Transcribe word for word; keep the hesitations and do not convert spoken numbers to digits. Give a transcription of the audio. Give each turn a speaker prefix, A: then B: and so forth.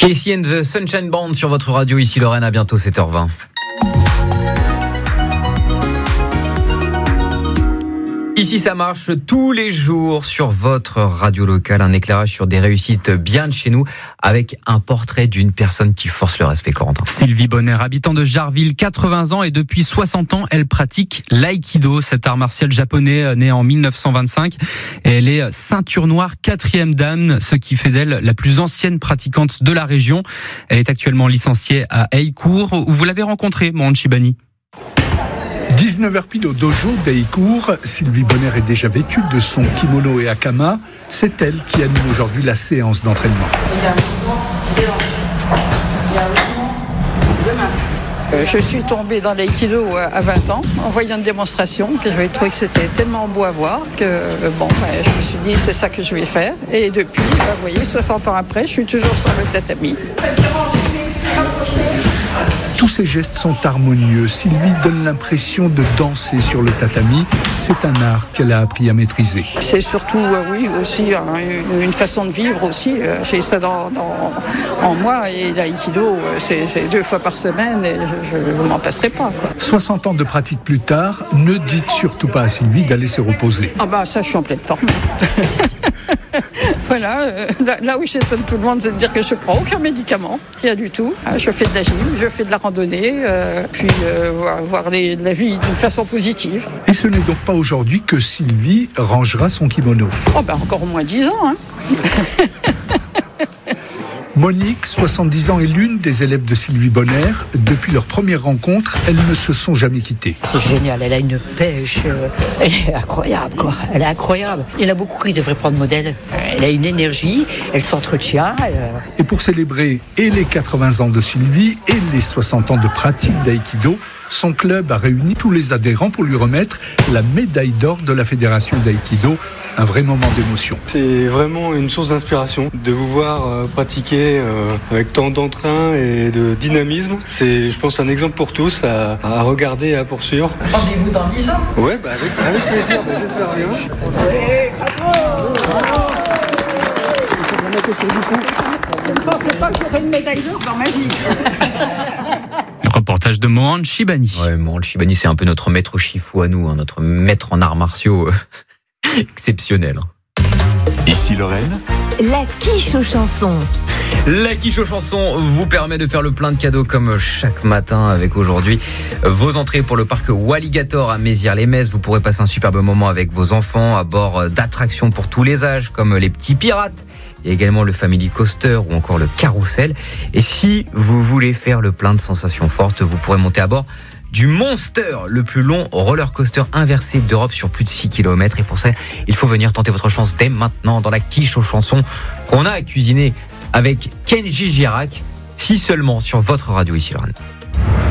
A: Casey and the Sunshine Band sur votre radio, ici Lorraine, à bientôt sept heures vingt. Ici, ça marche tous les jours sur votre radio locale. Un éclairage sur des réussites bien de chez nous avec un portrait d'une personne qui force le respect, Corentin.
B: Sylvie Bonner, habitant de Jarville, quatre-vingts ans, et depuis soixante ans, elle pratique l'aïkido, cet art martial japonais né en dix-neuf cent vingt-cinq. Et elle est ceinture noire, quatrième dan, ce qui fait d'elle la plus ancienne pratiquante de la région. Elle est actuellement licenciée à Heikour, où vous l'avez rencontrée, Mohan Shibani.
C: dix-neuf heures pile au dojo d'Heikour, Sylvie Bonner est déjà vêtue de son kimono et hakama. C'est elle qui anime aujourd'hui la séance d'entraînement.
D: Je suis tombée dans l'aïkido à vingt ans en voyant une démonstration que j'avais trouvé que c'était tellement beau à voir que bon, ben, je me suis dit c'est ça que je vais faire. Et depuis, ben, vous voyez, soixante ans après, je suis toujours sur le tatami.
C: Tous ces gestes sont harmonieux. Sylvie donne l'impression de danser sur le tatami. C'est un art qu'elle a appris à maîtriser.
D: C'est surtout, euh, oui, aussi hein, une façon de vivre aussi. J'ai ça dans, dans, en moi et l'aïkido, c'est, c'est deux fois par semaine et je ne m'en passerai pas. Quoi.
C: soixante ans de pratique plus tard, ne dites surtout pas à Sylvie d'aller se reposer.
D: Ah bah ça, je suis en pleine forme. Voilà, euh, là, là où j'étonne tout le monde, c'est de dire que je ne prends aucun médicament, rien du tout. Je fais de la gym, je fais de la randonnée, euh, puis euh, voir, voir les, la vie d'une façon positive.
C: Et ce n'est donc pas aujourd'hui que Sylvie rangera son kimono.
D: Oh ben encore au moins dix ans, hein.
C: Monique, soixante-dix ans, est l'une des élèves de Sylvie Bonner. Depuis leur première rencontre, elles ne se sont jamais quittées.
E: C'est génial, elle a une pêche, euh, elle est incroyable, quoi. Elle est incroyable. Il y en a beaucoup qui devraient prendre modèle. Elle a une énergie, elle s'entretient. Elle...
C: Et pour célébrer et les quatre-vingts ans de Sylvie et les soixante ans de pratique d'aïkido, son club a réuni tous les adhérents pour lui remettre la médaille d'or de la fédération d'aïkido. Un vrai moment d'émotion.
F: C'est vraiment une source d'inspiration de vous voir euh, pratiquer euh, avec tant d'entrain et de dynamisme. C'est, je pense, un exemple pour tous à, à regarder et à poursuivre.
D: Rendez-vous dans dix ans.
F: Ouais, bah avec, avec plaisir, bah, j'espère bien.
D: Allez, bravo, bravo. Je ne pensais pas que j'aurais une médaille d'or dans ma vie.
B: Reportage de Mohan Shibani.
A: Ouais, Mohan Shibani, c'est un peu notre maître Shifu à nous, hein, notre maître en arts martiaux. Exceptionnel.
G: Ici Lorraine.
H: La quiche aux chansons.
A: La quiche aux chansons vous permet de faire le plein de cadeaux comme chaque matin avec aujourd'hui vos entrées pour le parc Walligator à Mézières-les-Metz. Vous pourrez passer un superbe moment avec vos enfants à bord d'attractions pour tous les âges comme les petits pirates et également le Family Coaster ou encore le Carrousel. Et si vous voulez faire le plein de sensations fortes, vous pourrez monter à bord du Monster, le plus long roller coaster inversé d'Europe sur plus de six kilomètres. Et pour ça, il faut venir tenter votre chance dès maintenant dans la quiche aux chansons qu'on a cuisinée avec Kenji Girac, si seulement sur votre radio ici Lorraine.